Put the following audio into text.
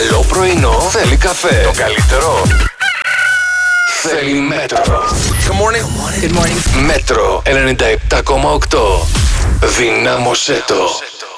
Καλό πρωινό θέλει καφέ. Το καλύτερο θέλει Μέτρο. Good morning. Μέτρο 97,8. Δυνάμωσέ το.